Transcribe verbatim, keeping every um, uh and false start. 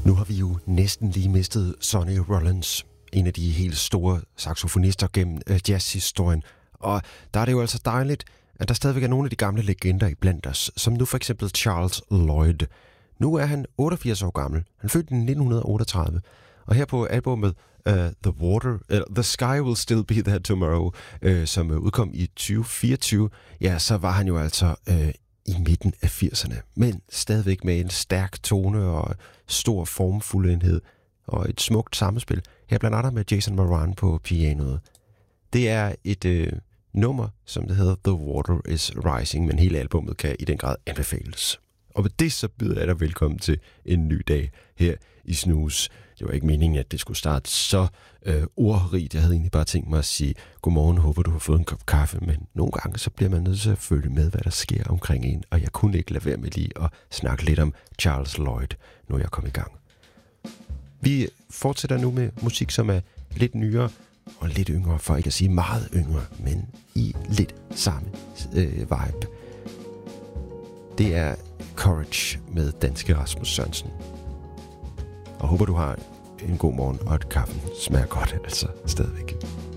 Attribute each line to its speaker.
Speaker 1: Nu har vi jo næsten lige mistet Sonny Rollins, en af de helt store saxofonister gennem uh, jazzhistorien. Og der er det jo altså dejligt, at der stadigvæk er nogle af de gamle legender iblandt os, som nu for eksempel Charles Lloyd. Nu er han otteogfirs år gammel. Han fødte i nitten otteogtredive. Og her på albumet uh, The Water, uh, The Sky Will Still Be There Tomorrow, uh, som uh, udkom i tyve fireogtyve, ja, så var han jo altså uh, i midten af firserne, men stadigvæk med en stærk tone og stor formfuldhed og et smukt samspil. Her blandt andet med Jason Moran på pianoet. Det er et øh, nummer, som det hedder The Water is Rising, men hele albumet kan i den grad anbefales. Og med det så byder jeg dig velkommen til en ny dag her i Snooze. Det var ikke meningen, at det skulle starte så øh, ordrigt. Jeg havde egentlig bare tænkt mig at sige godmorgen, håber du har fået en kop kaffe, men nogle gange så bliver man nødt til at følge med, hvad der sker omkring en, og jeg kunne ikke lade være med lige at snakke lidt om Charles Lloyd, nu er jeg kommet i gang. Vi fortsætter nu med musik, som er lidt nyere og lidt yngre, for ikke at sige meget yngre, men i lidt samme øh, vibe. Det er Courage med danske Rasmus Sørensen. Og håber, du har en god morgen, og at kaffen smager godt, altså stadigvæk.